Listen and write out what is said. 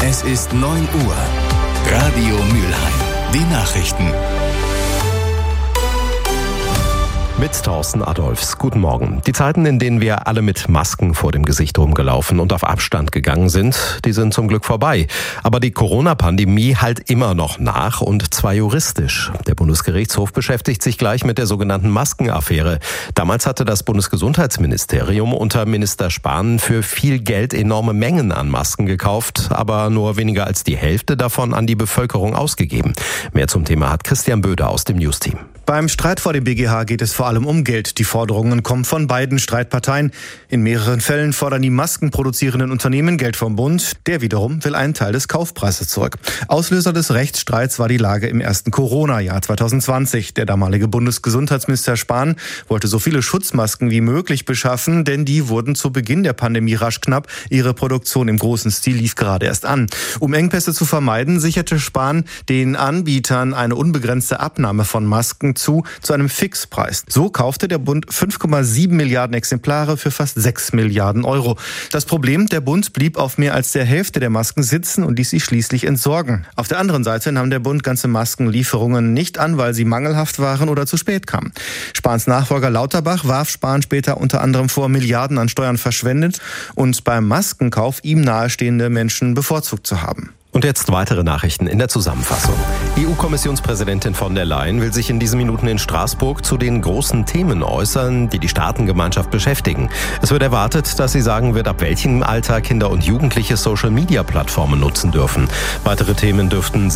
Es ist 9 Uhr. Radio Mülheim. Die Nachrichten. Mit Thorsten Adolphs. Guten Morgen. Die Zeiten, in denen wir alle mit Masken vor dem Gesicht rumgelaufen und auf Abstand gegangen sind, die sind zum Glück vorbei. Aber die Corona-Pandemie halt immer noch nach, und zwar juristisch. Der Bundesgerichtshof beschäftigt sich gleich mit der sogenannten Maskenaffäre. Damals hatte das Bundesgesundheitsministerium unter Minister Spahn für viel Geld enorme Mengen an Masken gekauft, aber nur weniger als die Hälfte davon an die Bevölkerung ausgegeben. Mehr zum Thema hat Christian Böder aus dem News-Team. Beim Streit vor dem BGH geht es vor allem um Geld. Die Forderungen kommen von beiden Streitparteien. In mehreren Fällen fordern die maskenproduzierenden Unternehmen Geld vom Bund. Der wiederum will einen Teil des Kaufpreises zurück. Auslöser des Rechtsstreits war die Lage im ersten Corona-Jahr 2020. Der damalige Bundesgesundheitsminister Spahn wollte so viele Schutzmasken wie möglich beschaffen, denn die wurden zu Beginn der Pandemie rasch knapp. Ihre Produktion im großen Stil lief gerade erst an. Um Engpässe zu vermeiden, sicherte Spahn den Anbietern eine unbegrenzte Abnahme von Masken zu einem Fixpreis. So kaufte der Bund 5,7 Milliarden Exemplare für fast 6 Milliarden Euro. Das Problem, der Bund blieb auf mehr als der Hälfte der Masken sitzen und ließ sie schließlich entsorgen. Auf der anderen Seite nahm der Bund ganze Maskenlieferungen nicht an, weil sie mangelhaft waren oder zu spät kamen. Spahns Nachfolger Lauterbach warf Spahn später unter anderem vor, Milliarden an Steuern verschwendet und beim Maskenkauf ihm nahestehende Menschen bevorzugt zu haben. Und jetzt weitere Nachrichten in der Zusammenfassung. EU-Kommissionspräsidentin von der Leyen will sich in diesen Minuten in Straßburg zu den großen Themen äußern, die die Staatengemeinschaft beschäftigen. Es wird erwartet, dass sie sagen wird, ab welchem Alter Kinder und Jugendliche Social-Media-Plattformen nutzen dürfen. Weitere Themen dürften